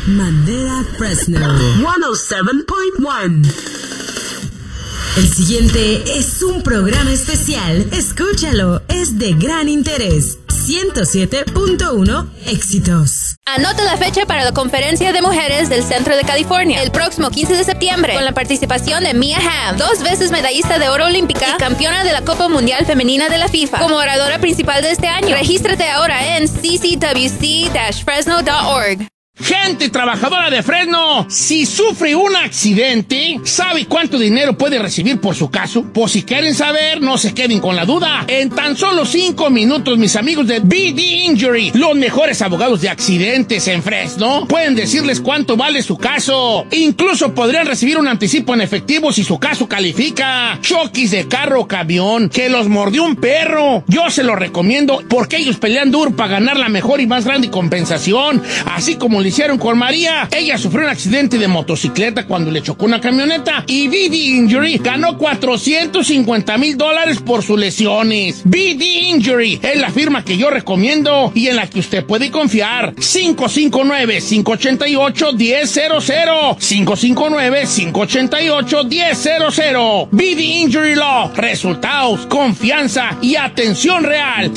Madera Fresno 107.1. El siguiente es un programa especial. Escúchalo, es de gran interés. 107.1 éxitos. Anota la fecha para la conferencia de mujeres del Centro de California el próximo 15 de septiembre con la participación de Mia Hamm, 2 veces medallista de oro olímpica y campeona de la Copa Mundial Femenina de la FIFA, como oradora principal de este año. Regístrate ahora en ccwc-fresno.org. Gente trabajadora de Fresno, si sufre un accidente, ¿sabe cuánto dinero puede recibir por su caso? Pues si quieren saber, no se queden con la duda. En tan solo 5 minutos, mis amigos de BD Injury, los mejores abogados de accidentes en Fresno, pueden decirles cuánto vale su caso. Incluso podrían recibir un anticipo en efectivo si su caso califica. Choques de carro o camión, que los mordió un perro. Yo se lo recomiendo porque ellos pelean duro para ganar la mejor y más grande compensación, así como le hicieron con María. Ella sufrió un accidente de motocicleta cuando le chocó una camioneta y BD Injury ganó $450,000 por sus lesiones. BD Injury es la firma que yo recomiendo y en la que usted puede confiar. 559-588-1000. 559-588-1000. BD Injury Law. Resultados, confianza y atención real.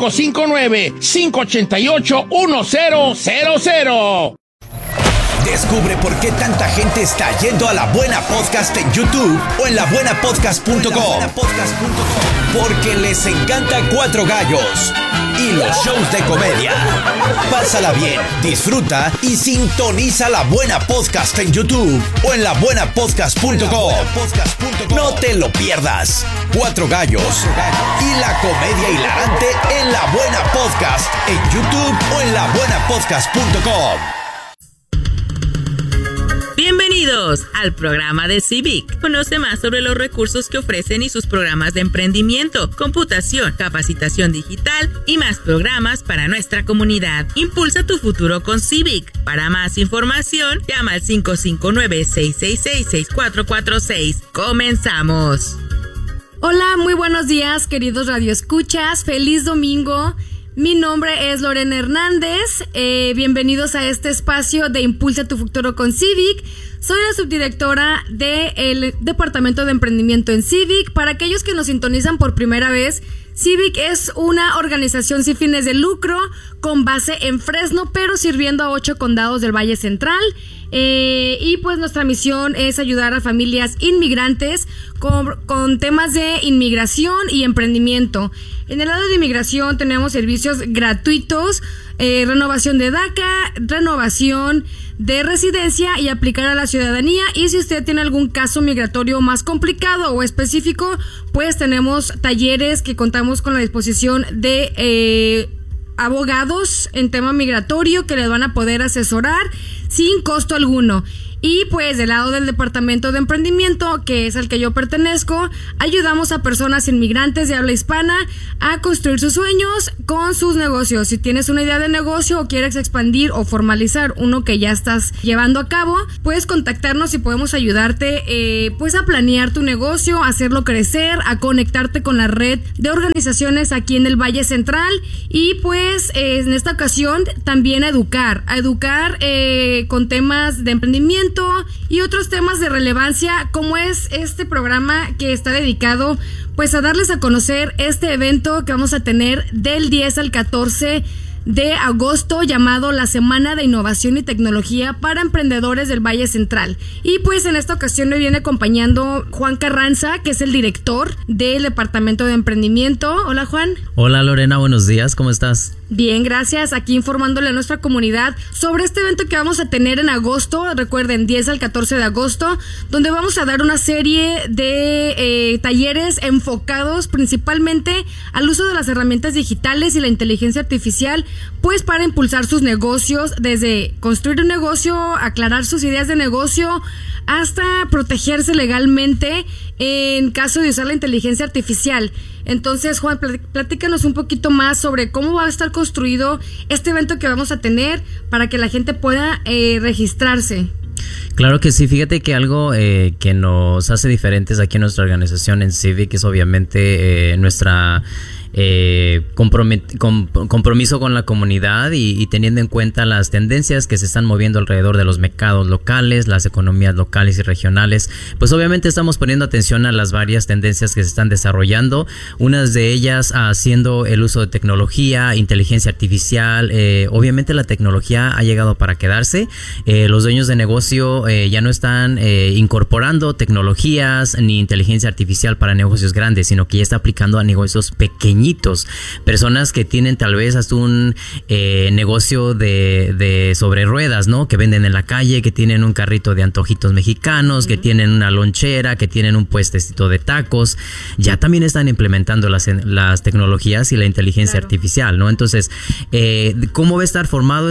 559-588-1000. Descubre por qué tanta gente está yendo a La Buena Podcast en YouTube o en labuenapodcast.com. Porque les encanta Cuatro Gallos y los shows de comedia. Pásala bien, disfruta y sintoniza La Buena Podcast en YouTube o en labuenapodcast.com. No te lo pierdas. Cuatro Gallos y la comedia hilarante en La Buena Podcast en YouTube o en labuenapodcast.com. Bienvenidos al programa de Civic. Conoce más sobre los recursos que ofrecen y sus programas de emprendimiento, computación, capacitación digital y más programas para nuestra comunidad. Impulsa tu futuro con Civic. Para más información, llama al 559-666-6446. ¡Comenzamos! Hola, muy buenos días, queridos radioescuchas. ¡Feliz domingo! Mi nombre es Lorena Hernández, bienvenidos a este espacio de Impulsa tu Futuro con Civic. Soy la subdirectora del Departamento de Emprendimiento en Civic. Para aquellos que nos sintonizan por primera vez, Civic es una organización sin fines de lucro con base en Fresno, pero sirviendo a 8 condados del Valle Central. Y pues nuestra misión es ayudar a familias inmigrantes con temas de inmigración y emprendimiento. En el lado de inmigración tenemos servicios gratuitos, renovación de DACA, renovación de residencia y aplicar a la ciudadanía. Y si usted tiene algún caso migratorio más complicado o específico, pues tenemos talleres que contamos con la disposición de abogados en tema migratorio que les van a poder asesorar sin costo alguno. Y pues del lado del Departamento de Emprendimiento, que es al que yo pertenezco, ayudamos a personas inmigrantes de habla hispana a construir sus sueños con sus negocios. Si tienes una idea de negocio o quieres expandir o formalizar uno que ya estás llevando a cabo, puedes contactarnos y podemos ayudarte pues a planear tu negocio, a hacerlo crecer, a conectarte con la red de organizaciones aquí en el Valle Central y pues en esta ocasión también a educar con temas de emprendimiento y otros temas de relevancia, como es este programa que está dedicado pues a darles a conocer este evento que vamos a tener del 10 al 14 de agosto, llamado la Semana de Innovación y Tecnología para Emprendedores del Valle Central. Y pues en esta ocasión me viene acompañando Juan Carranza, que es el director del Departamento de Emprendimiento. Hola, Juan. Hola, Lorena, buenos días, ¿cómo estás? Bien, gracias. Aquí informándole a nuestra comunidad sobre este evento que vamos a tener en agosto. Recuerden, 10 al 14 de agosto, donde vamos a dar una serie de talleres enfocados principalmente al uso de las herramientas digitales y la inteligencia artificial, pues para impulsar sus negocios, desde construir un negocio, aclarar sus ideas de negocio, hasta protegerse legalmente en caso de usar la inteligencia artificial. Entonces, Juan, platícanos un poquito más sobre cómo va a estar construido este evento que vamos a tener para que la gente pueda registrarse. Claro que sí, fíjate que algo que nos hace diferentes aquí en nuestra organización en Civic es obviamente nuestra compromiso con la comunidad y teniendo en cuenta las tendencias que se están moviendo alrededor de los mercados locales, las economías locales y regionales. Pues obviamente estamos poniendo atención a las varias tendencias que se están desarrollando, unas de ellas siendo el uso de tecnología, inteligencia artificial. Obviamente la tecnología ha llegado para quedarse. Los dueños de negocio ya no están incorporando tecnologías ni inteligencia artificial para negocios grandes, sino que ya está aplicando a negocios pequeñitos, personas que tienen tal vez hasta un negocio de sobre ruedas, ¿no? Que venden en la calle, que tienen un carrito de antojitos mexicanos, que tienen una lonchera, que tienen un puestecito de tacos. Ya también están implementando las tecnologías y la inteligencia artificial, ¿no? Entonces, ¿cómo va a estar formado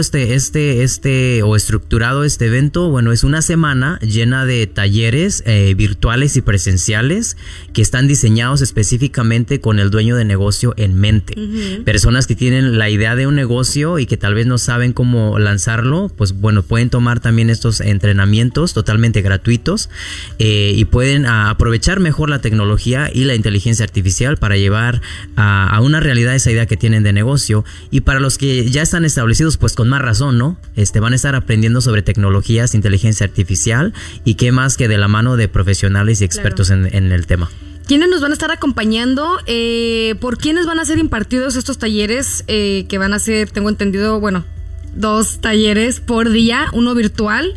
o estructurado este evento? Bueno, es una semana llena de talleres virtuales y presenciales que están diseñados específicamente con el dueño de negocio en mente. Personas que tienen la idea de un negocio y que tal vez no saben cómo lanzarlo, pues bueno, pueden tomar también estos entrenamientos totalmente gratuitos y pueden aprovechar mejor la tecnología y la inteligencia artificial para llevar a una realidad esa idea que tienen de negocio. Y para los que ya están establecidos, pues con más razón, ¿no? Van a estar aprendiendo sobre tecnologías, inteligencia artificial y qué más que de la mano de profesionales y expertos en el tema. ¿Quiénes nos van a estar acompañando? ¿Por quiénes van a ser impartidos estos talleres? Que van a ser, tengo entendido, 2 talleres por día, uno virtual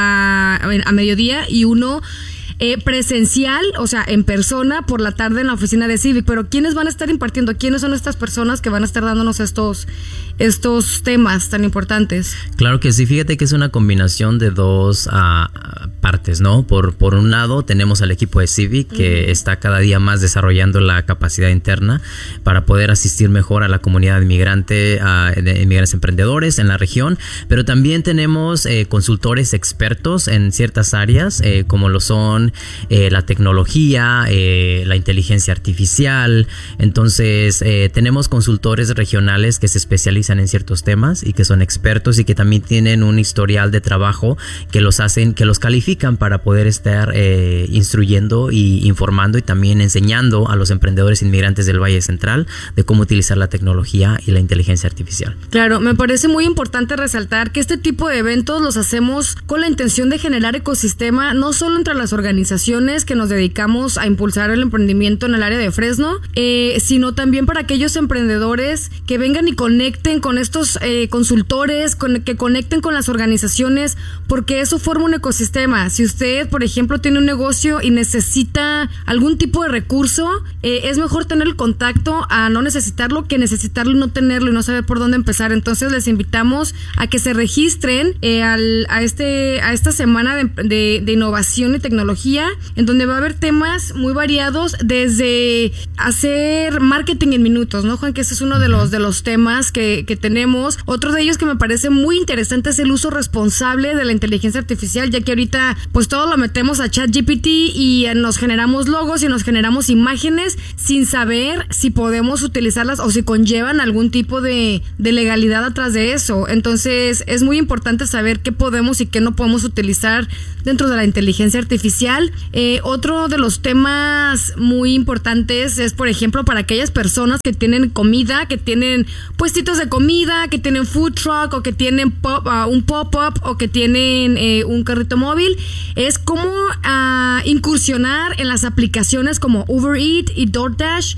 a mediodía y uno presencial, o sea, en persona por la tarde en la oficina de Civic. Pero ¿quiénes van a estar impartiendo? ¿Quiénes son estas personas que van a estar dándonos estos temas tan importantes? Claro que sí, fíjate que es una combinación de dos partes, ¿no? Por un lado tenemos al equipo de Civic que está cada día más desarrollando la capacidad interna para poder asistir mejor a la comunidad de inmigrantes emprendedores en la región, pero también tenemos consultores expertos en ciertas áreas como lo son la tecnología, la inteligencia artificial. Entonces tenemos consultores regionales que se especializan en ciertos temas y que son expertos y que también tienen un historial de trabajo que los califican para poder estar instruyendo y informando y también enseñando a los emprendedores inmigrantes del Valle Central de cómo utilizar la tecnología y la inteligencia artificial. Claro, me parece muy importante resaltar que este tipo de eventos los hacemos con la intención de generar ecosistema, no solo entre las organizaciones que nos dedicamos a impulsar el emprendimiento en el área de Fresno, sino también para aquellos emprendedores que vengan y conecten con estos consultores, que conecten con las organizaciones, porque eso forma un ecosistema. Si usted, por ejemplo, tiene un negocio y necesita algún tipo de recurso, es mejor tener el contacto a no necesitarlo que necesitarlo y no tenerlo y no saber por dónde empezar. Entonces les invitamos a que se registren a esta semana de innovación y tecnología, en donde va a haber temas muy variados, desde hacer marketing en minutos, ¿no, Juan? Que ese es uno de los temas que tenemos. Otro de ellos que me parece muy interesante es el uso responsable de la inteligencia artificial, ya que ahorita pues todo lo metemos a ChatGPT y nos generamos logos y nos generamos imágenes sin saber si podemos utilizarlas o si conllevan algún tipo de legalidad atrás de eso. Entonces es muy importante saber qué podemos y qué no podemos utilizar dentro de la inteligencia artificial. Otro de los temas muy importantes es, por ejemplo, para aquellas personas que tienen comida, que tienen puestitos de comida, que tienen food truck o que tienen un pop-up o que tienen un carrito móvil, es cómo incursionar en las aplicaciones como Uber Eats y DoorDash,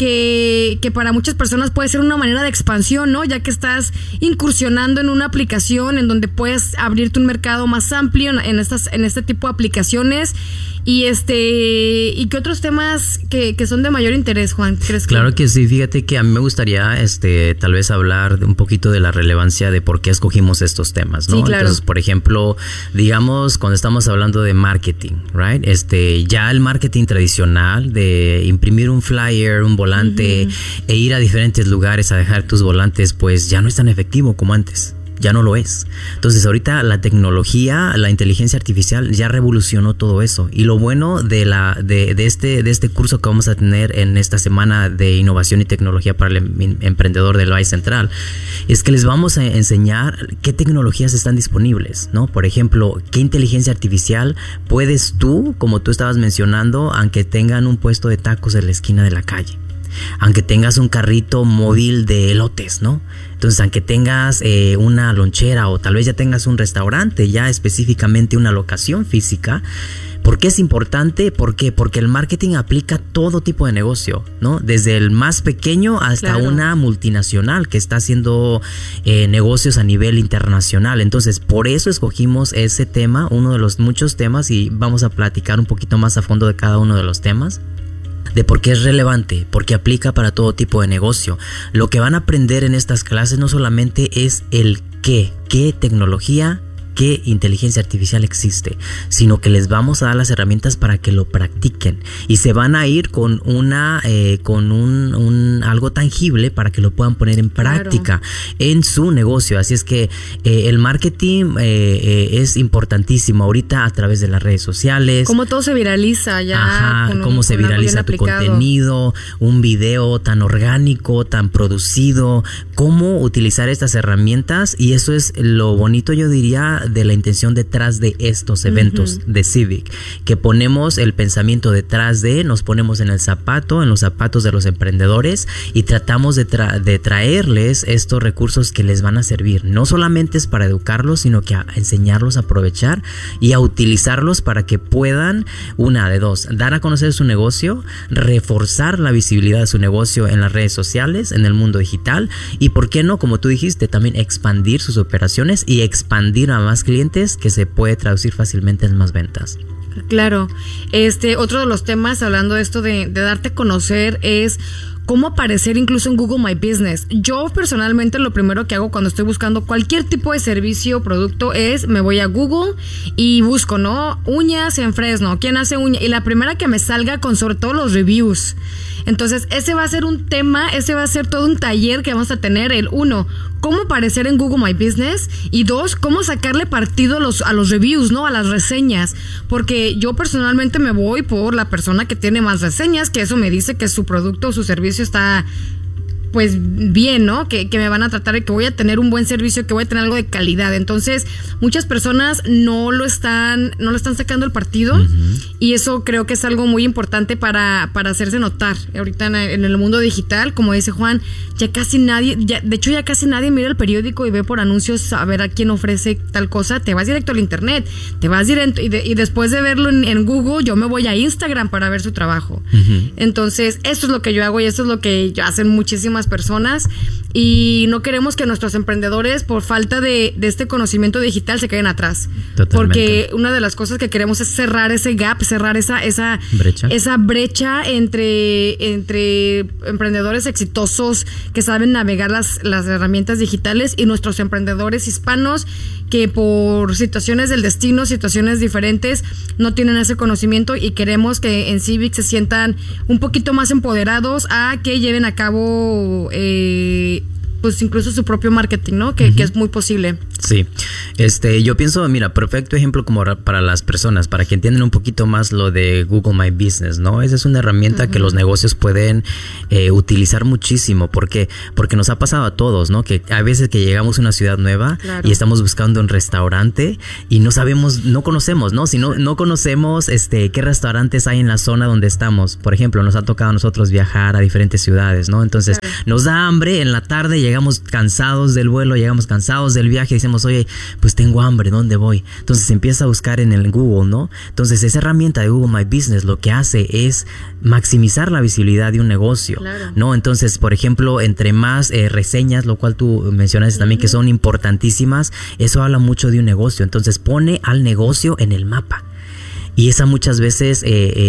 que para muchas personas puede ser una manera de expansión, ¿no? Ya que estás incursionando en una aplicación en donde puedes abrirte un mercado más amplio en este tipo de aplicaciones. Y qué otros temas que son de mayor interés, Juan, ¿crees? Claro que sí, fíjate que a mí me gustaría tal vez hablar un poquito de la relevancia de por qué escogimos estos temas, ¿no? Sí, claro. Entonces, por ejemplo, digamos, cuando estamos hablando de marketing, right? Ya el marketing tradicional de imprimir un flyer, un volante e ir a diferentes lugares a dejar tus volantes, pues ya no es tan efectivo como antes. Ya no lo es. Entonces ahorita la tecnología, la inteligencia artificial ya revolucionó todo eso. Y lo bueno de este curso que vamos a tener en esta semana de innovación y tecnología para el emprendedor del Valle Central es que les vamos a enseñar qué tecnologías están disponibles, ¿no? Por ejemplo, qué inteligencia artificial puedes tú, como tú estabas mencionando, aunque tengan un puesto de tacos en la esquina de la calle. aunque tengas un carrito móvil de elotes, ¿no? Entonces, aunque tengas una lonchera o tal vez ya tengas un restaurante, ya específicamente una locación física. ¿Por qué es importante? ¿Por qué? Porque el marketing aplica todo tipo de negocio, ¿no? Desde el más pequeño hasta una multinacional que está haciendo negocios a nivel internacional. Entonces, por eso escogimos ese tema, uno de los muchos temas, y vamos a platicar un poquito más a fondo de cada uno de los temas. De por qué es relevante, porque aplica para todo tipo de negocio. Lo que van a aprender en estas clases no solamente es el qué tecnología, qué inteligencia artificial existe, sino que les vamos a dar las herramientas para que lo practiquen y se van a ir con algo tangible para que lo puedan poner en práctica en su negocio. Así es que el marketing es importantísimo ahorita a través de las redes sociales. Cómo todo se viraliza ya. Cómo se viraliza tu contenido, un video tan orgánico, tan producido, cómo utilizar estas herramientas, y eso es lo bonito, yo diría, de la intención detrás de estos eventos de Civic, que ponemos el pensamiento detrás nos ponemos en los zapatos de los emprendedores y tratamos de traerles estos recursos que les van a servir. No solamente es para educarlos, sino que a enseñarlos a aprovechar y a utilizarlos para que puedan, una de dos, dar a conocer su negocio, reforzar la visibilidad de su negocio en las redes sociales, en el mundo digital, y por qué no, como tú dijiste, también expandir sus operaciones y expandir a más clientes, que se puede traducir fácilmente en más ventas. Claro. Otro de los temas, hablando de esto de darte a conocer, es cómo aparecer incluso en Google My Business. Yo personalmente lo primero que hago cuando estoy buscando cualquier tipo de servicio o producto es me voy a Google y busco, ¿no? Uñas en Fresno, ¿quién hace uñas? Y la primera que me salga con sobre todo los reviews. Entonces ese va a ser un tema, ese va a ser todo un taller que vamos a tener. El 1, cómo aparecer en Google My Business, y 2, cómo sacarle partido a los reviews, ¿no? A las reseñas, porque yo personalmente me voy por la persona que tiene más reseñas, que eso me dice que su producto o su servicio está pues bien, ¿no? Que me van a tratar y que voy a tener un buen servicio, que voy a tener algo de calidad. Entonces, muchas personas no le están sacando el partido, y eso creo que es algo muy importante para hacerse notar. Ahorita en el mundo digital, como dice Juan, ya casi nadie mira el periódico y ve por anuncios a ver a quién ofrece tal cosa. Te vas directo al internet, te vas directo, y después de verlo en Google, yo me voy a Instagram para ver su trabajo. Entonces, esto es lo que yo hago y esto es lo que hacen muchísimas personas, y no queremos que nuestros emprendedores, por falta de este conocimiento digital, se queden atrás. Totalmente. Porque una de las cosas que queremos es cerrar ese gap, cerrar esa brecha entre emprendedores exitosos que saben navegar las herramientas digitales y nuestros emprendedores hispanos que por situaciones del destino, situaciones diferentes, no tienen ese conocimiento, y queremos que en Civic se sientan un poquito más empoderados a que lleven a cabo pues incluso su propio marketing, ¿no? Que es muy posible. Sí. Yo pienso, mira, perfecto ejemplo como para las personas, para que entiendan un poquito más lo de Google My Business, ¿no? Esa es una herramienta que los negocios pueden utilizar muchísimo. ¿Por qué? Porque nos ha pasado a todos, ¿no? Que a veces que llegamos a una ciudad nueva y estamos buscando un restaurante y no conocemos, ¿no? Si no conocemos qué restaurantes hay en la zona donde estamos. Por ejemplo, nos ha tocado a nosotros viajar a diferentes ciudades, ¿no? Entonces, nos da hambre en la tarde, llegamos cansados del vuelo, llegamos cansados del viaje, decimos, oye, pues tengo hambre, ¿dónde voy? Entonces se empieza a buscar en el Google, ¿no? Entonces esa herramienta de Google My Business lo que hace es maximizar la visibilidad de un negocio, ¿no? Entonces, por ejemplo, entre más reseñas, lo cual tú mencionaste también que son importantísimas, eso habla mucho de un negocio. Entonces pone al negocio en el mapa. Y esa muchas veces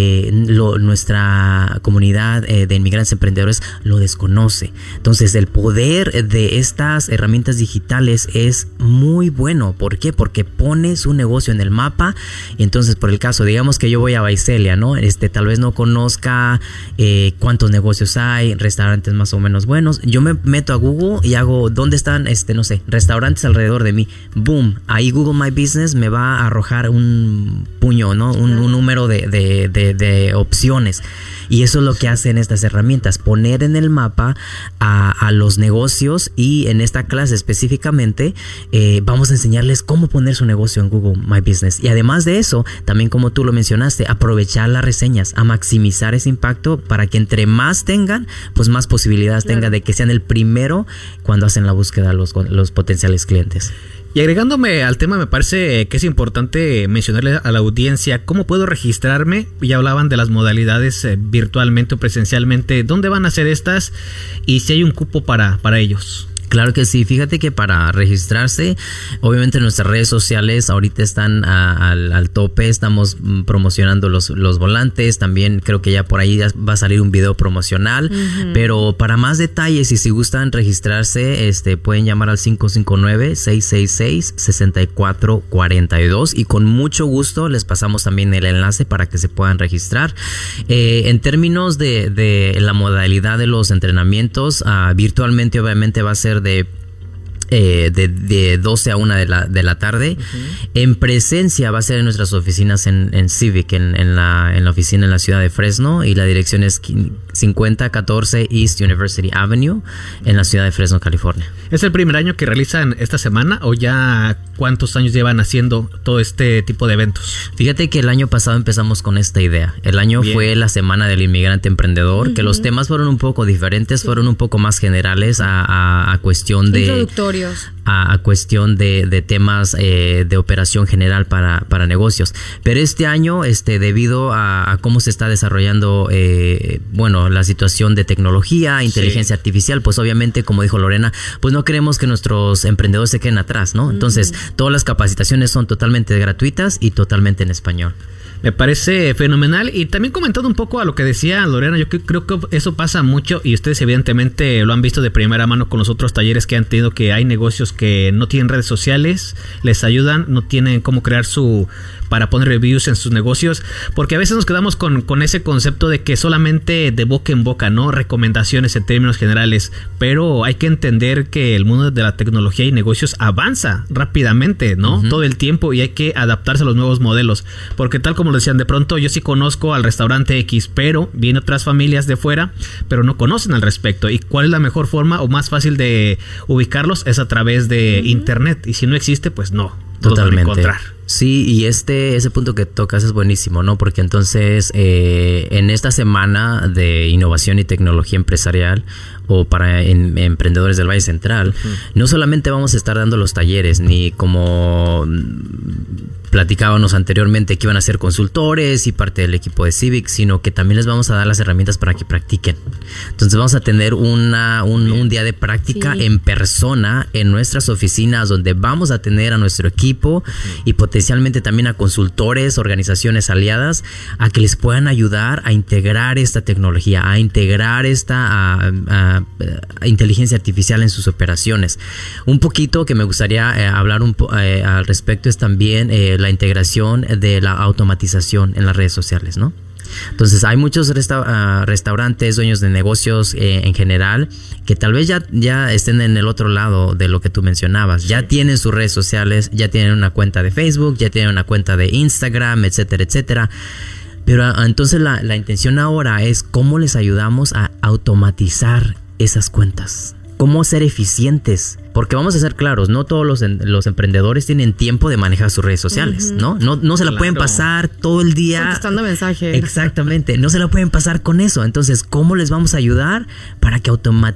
nuestra comunidad de inmigrantes emprendedores lo desconoce. Entonces el poder de estas herramientas digitales es muy bueno. ¿Por qué? Porque pone su negocio en el mapa. Y entonces, por el caso, digamos que yo voy a Visalia, ¿no? Tal vez no conozca cuántos negocios hay, restaurantes más o menos buenos. Yo me meto a Google y hago, ¿dónde están, restaurantes alrededor de mí? Boom, ahí Google My Business me va a arrojar un puño, ¿no? ¿no? Un número de opciones. Y eso es lo que hacen estas herramientas, poner en el mapa a los negocios, y en esta clase específicamente vamos a enseñarles cómo poner su negocio en Google My Business. Y además de eso, también como tú lo mencionaste, aprovechar las reseñas, a maximizar ese impacto para que entre más tengan, pues más posibilidades tengan de que sean el primero cuando hacen la búsqueda los potenciales clientes. Y agregándome al tema, me parece que es importante mencionarle a la audiencia cómo puedo registrarme. Ya hablaban de las modalidades virtualmente o presencialmente. ¿Dónde van a ser estas? Y si hay un cupo para ellos. Claro que sí, fíjate que para registrarse, obviamente nuestras redes sociales ahorita están al tope, estamos promocionando los volantes, también creo que ya por ahí va a salir un video promocional, pero para más detalles y si gustan registrarse, pueden llamar al 559-666-6442 y con mucho gusto les pasamos también el enlace para que se puedan registrar. En términos de la modalidad de los entrenamientos, virtualmente obviamente va a ser de 12 a 1 de la tarde. En presencia va a ser en nuestras oficinas en Civic, en la oficina en la ciudad de Fresno, y la dirección es 5014 East University Avenue en la ciudad de Fresno, California. ¿Es el primer año que realizan esta semana o ya cuántos años llevan haciendo todo este tipo de eventos? Fíjate que el año pasado empezamos con esta idea. El año fue la Semana del Inmigrante Emprendedor, que los temas fueron un poco diferentes, fueron un poco más generales a cuestión de... introductorios. A cuestión de temas de operación general para negocios. Pero este año, debido a cómo se está desarrollando, la situación de tecnología, inteligencia artificial, pues obviamente, como dijo Lorena, pues no queremos que nuestros emprendedores se queden atrás, ¿no? Entonces, todas las capacitaciones son totalmente gratuitas y totalmente en español. Me parece fenomenal. Y también comentando un poco a lo que decía Lorena, yo creo que eso pasa mucho y ustedes evidentemente lo han visto de primera mano con los otros talleres que han tenido, que hay negocios que no tienen redes sociales, les ayudan, no tienen cómo crear para poner reviews en sus negocios, porque a veces nos quedamos con ese concepto de que solamente de boca en boca, ¿no? Recomendaciones en términos generales, pero hay que entender que el mundo de la tecnología y negocios avanza rápidamente, ¿no? Todo el tiempo, y hay que adaptarse a los nuevos modelos, porque tal como lo decían, de pronto yo sí conozco al restaurante X, pero vienen otras familias de fuera, pero no conocen al respecto, y cuál es la mejor forma o más fácil de ubicarlos es a través de internet, y si no existe, pues no. Totalmente. Sí, y ese punto que tocas es buenísimo, ¿no? Porque entonces en esta semana de innovación y tecnología empresarial o para emprendedores del Valle Central, no solamente vamos a estar dando los talleres, ni como platicábamos anteriormente que iban a ser consultores y parte del equipo de Civic, sino que también les vamos a dar las herramientas para que practiquen. Entonces vamos a tener un día de práctica en persona en nuestras oficinas, donde vamos a tener a nuestro equipo y potencialmente también a consultores, organizaciones aliadas, a que les puedan ayudar a integrar esta tecnología, a integrar esta a inteligencia artificial en sus operaciones. Un poquito que me gustaría hablar al respecto es también la integración de la automatización en las redes sociales, ¿no? Entonces hay muchos restaurantes, dueños de negocios en general, que tal vez ya estén en el otro lado de lo que tú mencionabas. Ya tienen sus redes sociales, ya tienen una cuenta de Facebook, ya tienen una cuenta de Instagram, etcétera, etcétera. Pero entonces la intención ahora es cómo les ayudamos a automatizar esas cuentas. Cómo ser eficientes. Porque vamos a ser claros, no todos los emprendedores tienen tiempo de manejar sus redes sociales, ¿no? No se la pueden pasar todo el día contestando mensajes. Exactamente, no se la pueden pasar con eso. Entonces, ¿cómo les vamos a ayudar para que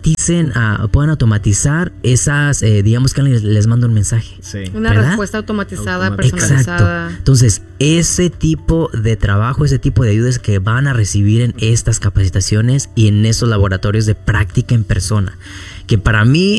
puedan automatizar esas, digamos que alguien les manda un mensaje? Sí. Una respuesta automatizada, personalizada. Exacto. Entonces, ese tipo de trabajo, ese tipo de ayudas que van a recibir en estas capacitaciones y en esos laboratorios de práctica en persona, que para mí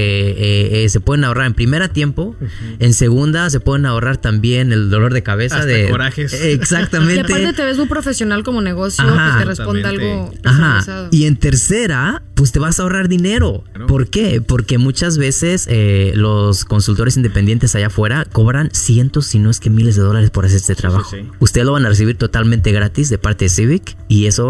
se pueden ahorrar en primera tiempo, en segunda se pueden ahorrar también el dolor de cabeza. Hasta corajes. Exactamente. Y aparte te ves muy profesional como negocio, que te responde algo personalizado. Y en tercera, pues te vas a ahorrar dinero. Claro. ¿Por qué? Porque muchas veces los consultores independientes allá afuera cobran cientos, si no es que miles de dólares por hacer este trabajo. Sí. Ustedes lo van a recibir totalmente gratis de parte de Civic, y eso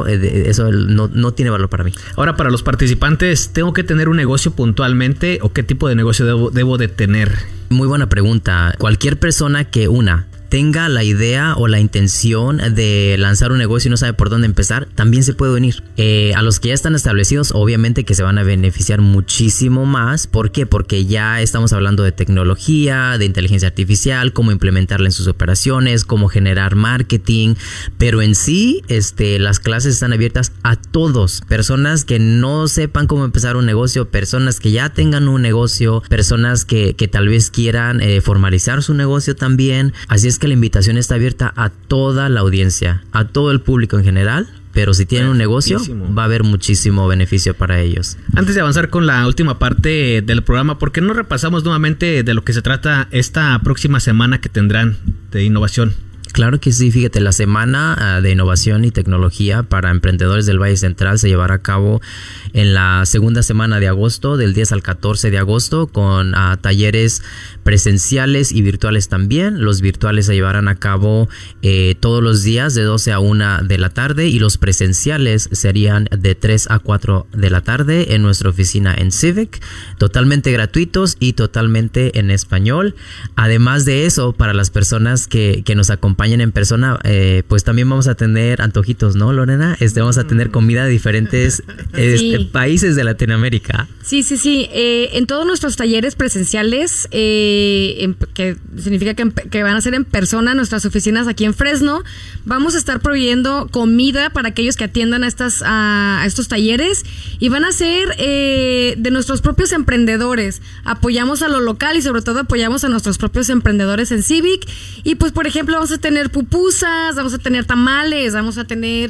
no tiene valor para mí. Ahora, para los participantes, ¿tengo que tener un negocio puntualmente o qué tipo de negocio debo de tener? Muy buena pregunta. Cualquier persona que tenga la idea o la intención de lanzar un negocio y no sabe por dónde empezar, también se puede unir. A los que ya están establecidos, obviamente que se van a beneficiar muchísimo más. ¿Por qué? Porque ya estamos hablando de tecnología, de inteligencia artificial, cómo implementarla en sus operaciones, cómo generar marketing, pero en sí las clases están abiertas a todos, personas que no sepan cómo empezar un negocio, personas que ya tengan un negocio, personas que tal vez quieran formalizar su negocio también. Así es que la invitación está abierta a toda la audiencia, a todo el público en general. Pero si tienen un negocio, va a haber muchísimo beneficio para ellos. Antes de avanzar con la última parte del programa, ¿por qué no repasamos nuevamente de lo que se trata esta próxima semana que tendrán de innovación? Claro que sí, fíjate, la semana de innovación y tecnología para emprendedores del Valle Central se llevará a cabo en la segunda semana de agosto, del 10 al 14 de agosto, con talleres presenciales y virtuales también. Los virtuales se llevarán a cabo todos los días de 12 a 1 de la tarde y los presenciales serían de 3 a 4 de la tarde en nuestra oficina en Civic, totalmente gratuitos y totalmente en español. Además de eso, para las personas que nos acompañan en persona, pues también vamos a tener antojitos, ¿no, Lorena? Vamos a tener comida de diferentes países de Latinoamérica. Sí. En todos nuestros talleres presenciales, que significa que van a ser en persona en nuestras oficinas aquí en Fresno, vamos a estar proveyendo comida para aquellos que atiendan a estos talleres y van a ser de nuestros propios emprendedores. Apoyamos a lo local y sobre todo apoyamos a nuestros propios emprendedores en Civic. Y pues, por ejemplo, vamos a tener pupusas, vamos a tener tamales, vamos a tener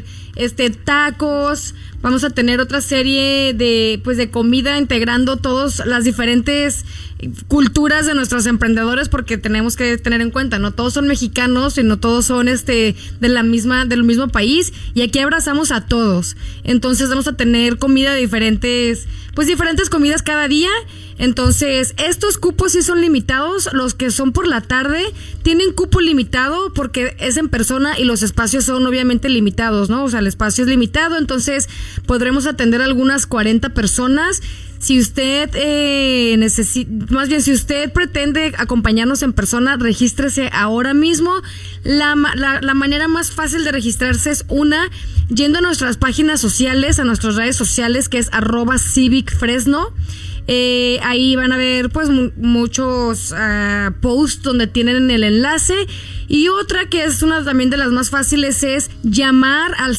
tacos, vamos a tener otra serie de comida integrando todas las diferentes culturas de nuestros emprendedores, porque tenemos que tener en cuenta, no todos son mexicanos y no todos son del mismo país, y aquí abrazamos a todos. Entonces vamos a tener comida de diferentes comidas cada día. Entonces, estos cupos sí son limitados. Los que son por la tarde tienen cupo limitado porque es en persona y los espacios son obviamente limitados, ¿no? O sea, el espacio es limitado, entonces podremos atender a algunas 40 personas. Si usted si usted pretende acompañarnos en persona, regístrese ahora mismo. La manera más fácil de registrarse es yendo a nuestras páginas sociales, a nuestras redes sociales, que es @CivicFresno. Ahí van a ver pues muchos posts donde tienen el enlace, y otra que es una también de las más fáciles es llamar al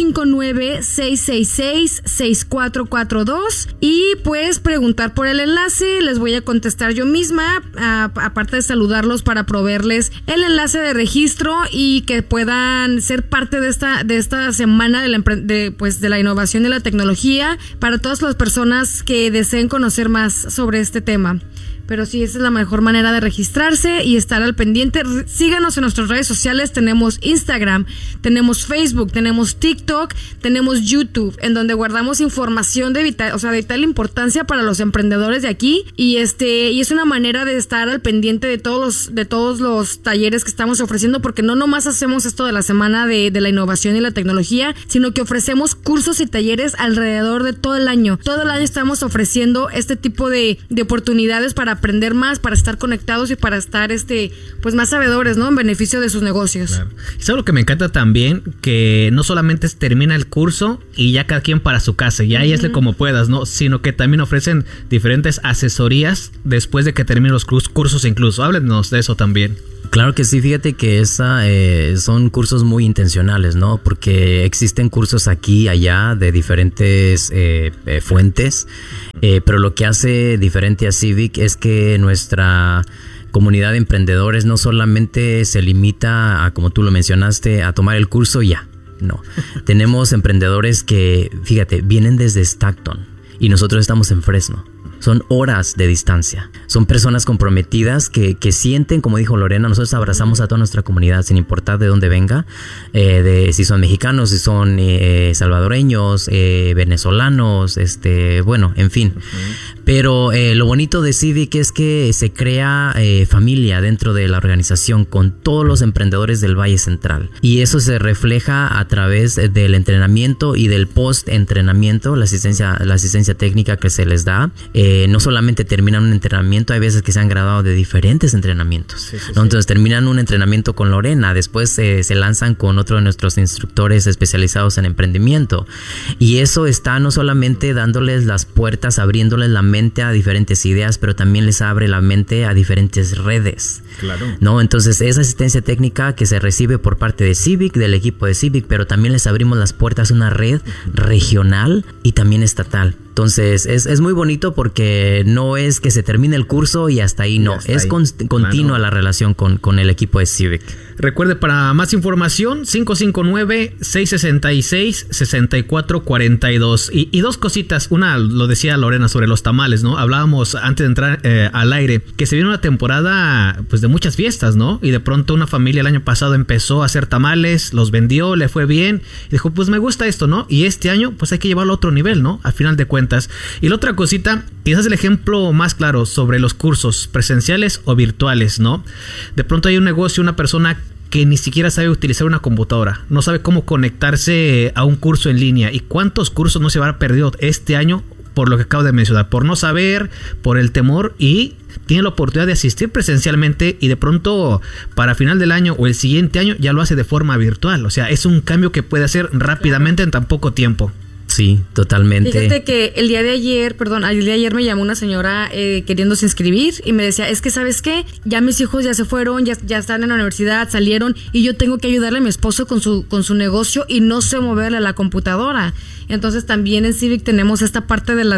559-666-6442 y pues preguntar por el enlace. Les voy a contestar yo misma, aparte de saludarlos para proveerles el enlace de registro y que puedan ser parte de esta semana de la innovación y la tecnología para todas las personas que deseen conocer más sobre este tema. Pero sí, esa es la mejor manera de registrarse y estar al pendiente. Síganos en nuestras redes sociales. Tenemos Instagram, tenemos Facebook, tenemos TikTok, tenemos YouTube, en donde guardamos información de vital importancia para los emprendedores de aquí. Y es una manera de estar al pendiente de todos los talleres que estamos ofreciendo, porque no nomás hacemos esto de la semana de la innovación y la tecnología, sino que ofrecemos cursos y talleres alrededor de todo el año. Todo el año estamos ofreciendo este tipo de oportunidades para aprender más, para estar conectados y para estar pues más sabedores, ¿no? En beneficio de sus negocios. Claro. ¿Sabes lo que me encanta también? Que no solamente termina el curso y ya cada quien para su casa, ya ahí hazle como puedas, ¿no? Sino que también ofrecen diferentes asesorías después de que terminen los cursos incluso. Háblenos de eso también. Claro que sí, fíjate que son cursos muy intencionales, ¿no? Porque existen cursos aquí y allá de diferentes fuentes, pero lo que hace diferente a Civic es que nuestra comunidad de emprendedores no solamente se limita a, como tú lo mencionaste, a tomar el curso y ya. No, tenemos emprendedores que, fíjate, vienen desde Stockton y nosotros estamos en Fresno. Son horas de distancia. Son personas comprometidas que sienten, como dijo Lorena, nosotros abrazamos a toda nuestra comunidad sin importar de dónde venga, si son mexicanos, si son salvadoreños, venezolanos, bueno, en fin. Pero lo bonito de Civic es que se crea familia dentro de la organización con todos los emprendedores del Valle Central. Y eso se refleja a través del entrenamiento y del post-entrenamiento, la asistencia técnica que se les da. No solamente terminan un entrenamiento, hay veces que se han graduado de diferentes entrenamientos. ¿No? Entonces terminan un entrenamiento con Lorena, después se lanzan con otro de nuestros instructores especializados en emprendimiento. Y eso está no solamente dándoles las puertas, abriéndoles la mente a diferentes ideas, pero también les abre la mente a diferentes redes. Claro. ¿No? Entonces esa asistencia técnica que se recibe por parte de Civic, del equipo de Civic, pero también les abrimos las puertas a una red regional y también estatal. Entonces es muy bonito porque no es que se termine el curso y hasta ahí, no. Es continua la relación con el equipo de Civic. Recuerde, para más información, 559-666-6442. Y dos cositas. Una, lo decía Lorena sobre los tamales, ¿no? Hablábamos antes de entrar al aire que se viene una temporada pues de muchas fiestas, ¿no? Y de pronto una familia el año pasado empezó a hacer tamales, los vendió, le fue bien. Y dijo, pues me gusta esto, ¿no? Y este año pues hay que llevarlo a otro nivel, ¿no? Al final de cuentas. Y la otra cosita, quizás el ejemplo más claro sobre los cursos presenciales o virtuales, ¿no? De pronto hay un negocio, una persona que ni siquiera sabe utilizar una computadora, no sabe cómo conectarse a un curso en línea. ¿Y cuántos cursos no se van perdido este año por lo que acabo de mencionar? Por no saber, por el temor, y tiene la oportunidad de asistir presencialmente y de pronto para final del año o el siguiente año ya lo hace de forma virtual. O sea, es un cambio que puede hacer rápidamente en tan poco tiempo. Sí, totalmente. Fíjate que el día de ayer me llamó una señora queriéndose inscribir y me decía, es que ¿sabes qué? Ya mis hijos ya se fueron, ya están en la universidad, salieron y yo tengo que ayudarle a mi esposo con su negocio y no sé moverle a la computadora. Entonces también en Civic tenemos esta parte de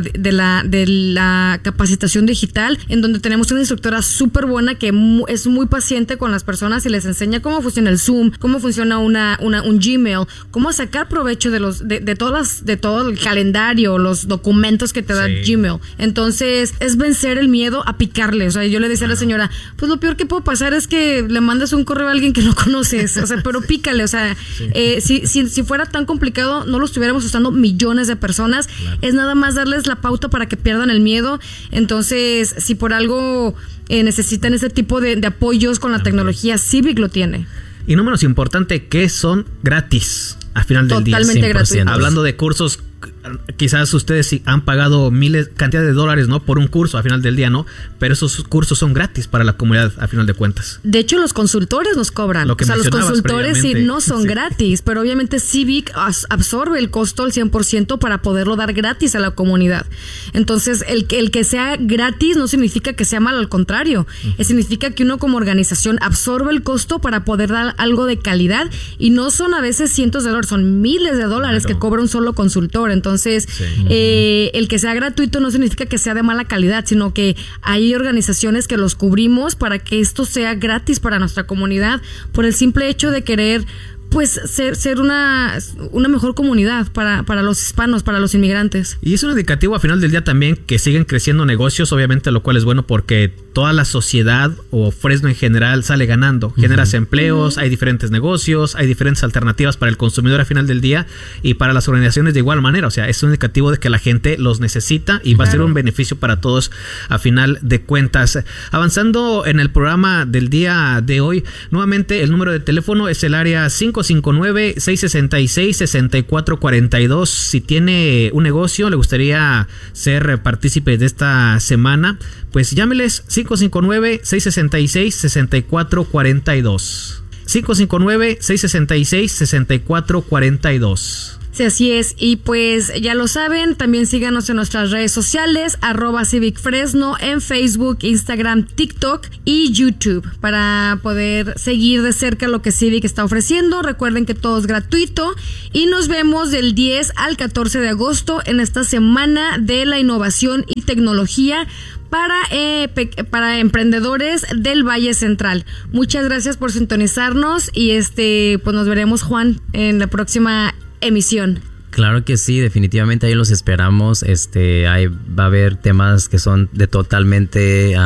la capacitación digital, en donde tenemos una instructora súper buena que es muy paciente con las personas y les enseña cómo funciona el Zoom, cómo funciona un Gmail, cómo sacar provecho de todo el calendario, los documentos que te da Gmail. Entonces es vencer el miedo a picarle. O sea, yo le decía a la señora, pues lo peor que puede pasar es que le mandas un correo a alguien que no conoces, o sea, pero pícale. O sea, si fuera tan complicado no lo estuviéramos usando millones de personas. Claro. Es nada más darles la pauta para que pierdan el miedo. Entonces, si por algo necesitan ese tipo de apoyos con la tecnología, Civic lo tiene. Y no menos importante, que son gratis al final del día. Totalmente gratuito. Hablando de cursos, quizás ustedes han pagado cantidad de dólares, ¿no? Por un curso al final del día, ¿no? Pero esos cursos son gratis para la comunidad al final de cuentas. De hecho, los consultores nos cobran. Lo que los consultores sí no son gratis, pero obviamente Civic absorbe el costo al 100% para poderlo dar gratis a la comunidad. Entonces, el que sea gratis no significa que sea malo, al contrario. Significa que uno como organización absorbe el costo para poder dar algo de calidad, y no son a veces cientos de dólares, son miles de dólares que cobra un solo consultor. Entonces, el que sea gratuito no significa que sea de mala calidad, sino que hay organizaciones que los cubrimos para que esto sea gratis para nuestra comunidad, por el simple hecho de querer pues ser una mejor comunidad para los hispanos, para los inmigrantes. Y es un indicativo al final del día también que siguen creciendo negocios, obviamente, lo cual es bueno porque toda la sociedad o Fresno en general sale ganando. Generas empleos, hay diferentes negocios, hay diferentes alternativas para el consumidor al final del día y para las organizaciones de igual manera. O sea, es un indicativo de que la gente los necesita y va a ser un beneficio para todos a final de cuentas. Avanzando en el programa del día de hoy, nuevamente el número de teléfono es el área 559-666-6442. Si tiene un negocio, le gustaría ser partícipe de esta semana, pues llámeles 559-666-6442. 559-666-6442. Sí, así es. Y pues ya lo saben, también síganos en nuestras redes sociales, @CivicFresno en Facebook, Instagram, TikTok y YouTube, para poder seguir de cerca lo que Civic está ofreciendo. Recuerden que todo es gratuito y nos vemos del 10 al 14 de agosto en esta semana de la innovación y tecnología para emprendedores del Valle Central. Muchas gracias por sintonizarnos y pues nos veremos, Juan, en la próxima emisión. Claro que sí, definitivamente ahí los esperamos. Ahí va a haber temas que son de totalmente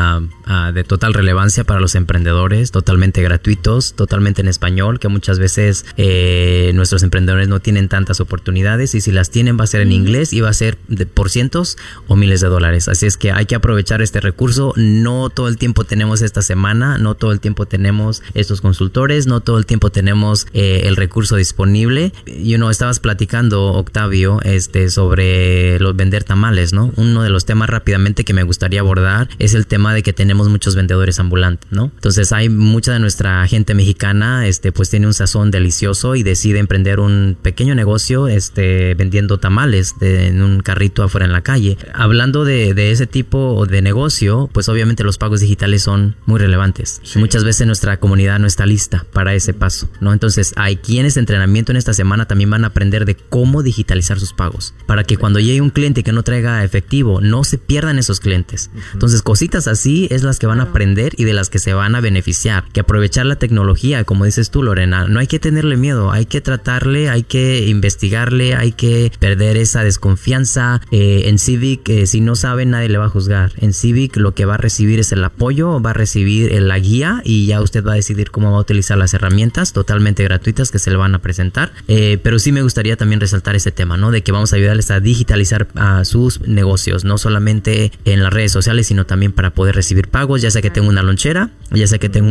de total relevancia para los emprendedores, totalmente gratuitos, totalmente en español, que muchas veces nuestros emprendedores no tienen tantas oportunidades, y si las tienen va a ser en inglés y va a ser por cientos o miles de dólares. Así es que hay que aprovechar este recurso. No todo el tiempo tenemos esta semana, no todo el tiempo tenemos estos consultores, no todo el tiempo tenemos el recurso disponible. Estabas platicando, Octavio, sobre los vender tamales, ¿no? Uno de los temas rápidamente que me gustaría abordar es el tema de que tenemos muchos vendedores ambulantes, ¿no? Entonces hay mucha de nuestra gente mexicana, pues tiene un sazón delicioso y decide emprender un pequeño negocio, vendiendo tamales en un carrito afuera en la calle. Hablando de ese tipo de negocio, pues obviamente los pagos digitales son muy relevantes. Sí. Muchas veces nuestra comunidad no está lista para ese paso, ¿no? Entonces hay quienes de entrenamiento en esta semana también van a aprender de cómo digitalizar sus pagos, para que cuando llegue un cliente que no traiga efectivo, no se pierdan esos clientes. Entonces cositas así es las que van a aprender y de las que se van a beneficiar. Que aprovechar la tecnología, como dices tú, Lorena, no hay que tenerle miedo, hay que tratarle, hay que investigarle, hay que perder esa desconfianza. En Civic, si no sabe, nadie le va a juzgar. En Civic lo que va a recibir es el apoyo, va a recibir la guía, y ya usted va a decidir cómo va a utilizar las herramientas totalmente gratuitas que se le van a presentar. Pero sí me gustaría también resaltar ese tema, ¿no? De que vamos a ayudarles a digitalizar a sus negocios, no solamente en las redes sociales, sino también para poder recibir pagos, ya sea que tengo una lonchera, ya sea que tengo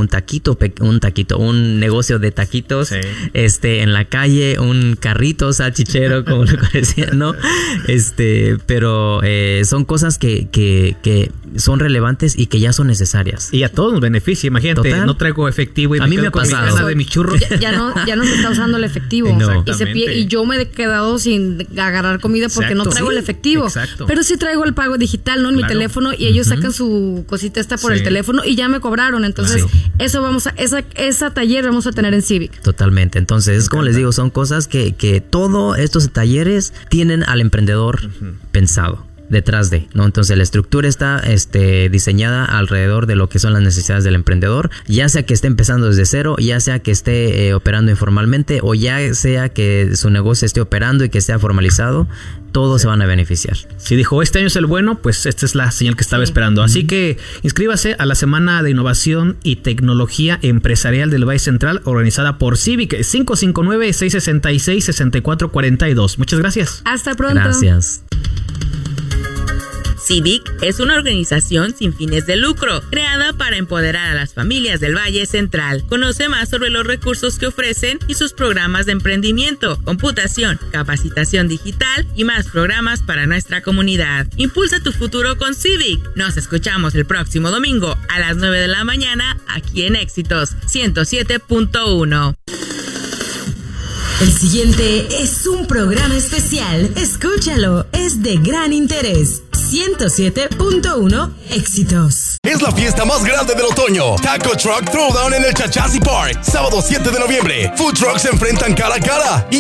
un negocio de taquitos, sí, en la calle, un carrito salchichero, como lo decían, ¿no? Pero son cosas que son relevantes y que ya son necesarias. Y a todos nos beneficia. Imagínate, total, no traigo efectivo y a mí me ha pasado de mi churro. Ya no se está usando el efectivo. No. Y yo me he quedado sin agarrar comida porque no traigo el efectivo. Exacto. Pero sí traigo el pago digital, ¿no? En mi teléfono, y ellos sacan su cosita por el teléfono y ya me cobraron. Entonces, eso esa taller vamos a tener en Civic. Totalmente. Entonces, es como les digo, son cosas que todos estos talleres tienen al emprendedor pensado detrás de, ¿no? Entonces la estructura está diseñada alrededor de lo que son las necesidades del emprendedor, ya sea que esté empezando desde cero, ya sea que esté operando informalmente, o ya sea que su negocio esté operando y que sea formalizado. Todos se van a beneficiar. Si dijo, este año es el bueno, pues esta es la señal que estaba esperando. Así que inscríbase a la Semana de Innovación y Tecnología Empresarial del Valle Central, organizada por Civic. 559-666-6442. Muchas gracias. Hasta pronto. Gracias. Civic es una organización sin fines de lucro, creada para empoderar a las familias del Valle Central. Conoce más sobre los recursos que ofrecen y sus programas de emprendimiento, computación, capacitación digital y más programas para nuestra comunidad. Impulsa tu futuro con Civic. Nos escuchamos el próximo domingo a las 9 de la mañana aquí en Éxitos 107.1. El siguiente es un programa especial. Escúchalo, es de gran interés. 107.1 Éxitos. Es la fiesta más grande del otoño. Taco Truck Throwdown en el Chachasi Park. Sábado 7 de noviembre. Food trucks se enfrentan cara a cara.